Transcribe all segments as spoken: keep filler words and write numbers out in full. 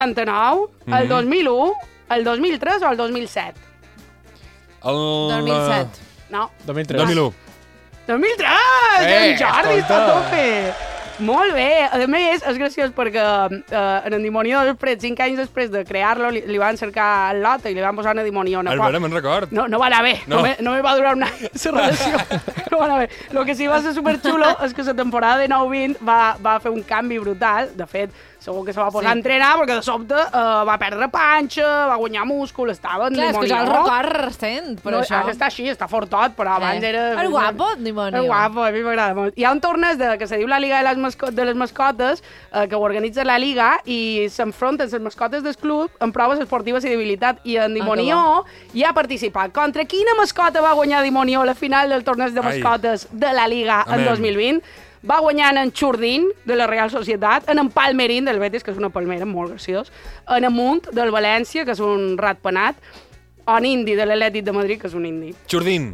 noranta-nou, Mhm. el dos mil u, el dos mil tres o el dos mil set? El... dos mil set. No. dos mil tres. dos mil u. dos mil tres! Eh, En Jordi està a escolta. tope! Molt bé. A més, és graciós perquè eh, en Endimonió, després, cinc anys després de crear-lo, li, li van cercar el lot i li van posar en Endimonió. El vera, me'n record. No, no va anar bé. No. No, me, no me va durar un any la relació. No va anar bé. El que sí va ser superxulo és que la temporada de nou vint va, va fer un canvi brutal. De fet, segur que se va posar Sí. a entrenar perquè de sobte uh, va perdre panxa, va guanyar múscul, estava en Clar, és que Dimonió. jo el record recent, per no, això. Ara està així, està fortot, però abans Eh. era... El guapo, Dimonió. El guapo, a mi m'agrada molt. Hi ha un torneig de, que se diu la Liga de les, masco de les Mascotes, eh, que ho organitza la Liga, i s'enfronten les mascotes del club en proves esportives i d'habilitat. I en Dimonió hi ha participat. Contra quina mascota va guanyar Dimonió a la final del torneig de Ai. mascotes de la Liga en Amén. dos mil vint? Va guanyar en Churdín, de la Real Societat, en en Palmerín, del Betis, que és una palmera molt graciós, en Amunt, del València, que és un ratpenat, o en Indi, de l'Atlètic de Madrid, que és un indi. Jordín.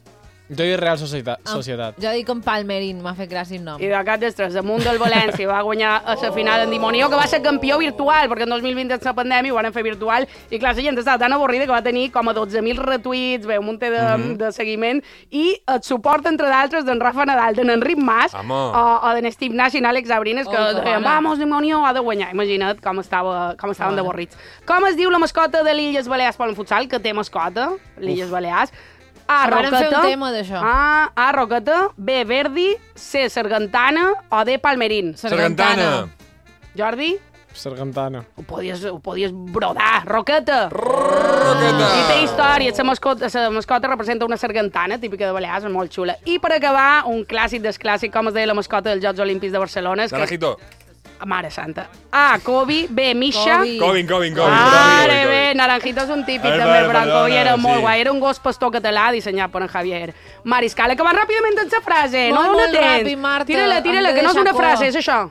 Jo dic Real Societat. Societat. Jo dic en Palmerín, m'ha fet gràcia el nom. I de cap d'estres, damunt del València, va guanyar a la final en Dimonió, que va ser campió virtual, perquè en dos mil vint, amb la pandèmia, ho van fer virtual, i clar, la gent estava tan avorrida que va tenir com a dotze mil retuits, bé, un munt de, mm -hmm. de seguiment, i et suport, entre d'altres, d'en Rafa Nadal, d'en Enric Mas, Amo. o, o d'en Steve Nash i Àlex Abrines, que Oh, que deien, bona. vamos, Dimonió, ha de guanyar. Imagina't com, estava, com estaven d'avorrits. Com es diu la mascota de l'Illes Balears pel futsal, que té mascota, l'Illes Balears? A, Varen fer Roqueta. un tema d'això. A, A, Roqueta. B, Verdi. C, Sargantana. O D, Palmerín. Sargantana. Jordi, Sargantana. ho podies, ho podies brodar. Roqueta. Roqueta. I té història. La mascota, la mascota representa una sargantana, típica de Balears, molt xula. I per acabar, un clàssic des clàssic, com es deia la mascota dels Jocs Olímpics de Barcelona. És que... Naranjito. Mare santa. A, Kobe. B, Misha. Kobe. Covin, Covin, Covin. Mare bé, Naranjito és un típic, Ai, també, vale, però en Kobe perdona, era molt sí. guai. Era un gos pastor català dissenyat per en Javier Mariscal. Que va ràpidament en la frase, Molt, no? molt No tens. ràpid, Marta. Tira-la, Hem tira-la, de que no és deixar una cua. frase, és això.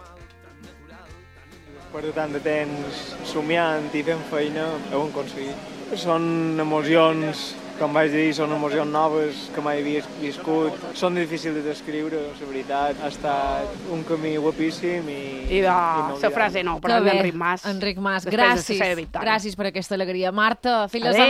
Porto tant de temps somiant i fent feina, ho hem aconseguit. Són emocions, com vaig dir, són emocions noves que mai havia viscut. Són difícils de descriure, la veritat. Ha estat un camí guapíssim i... I de la inolvidable. frase no, però Que bé, d'Enric Mas. Enric Mas, Després de la gràcies. seva victòria. Gràcies per aquesta alegria. Marta, fins la Adéu.